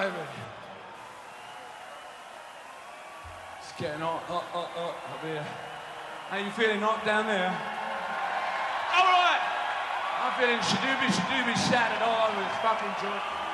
baby. It's getting hot up here. How you feeling hot down there? All right. I'm feeling shadooby shattered all over this fucking joint.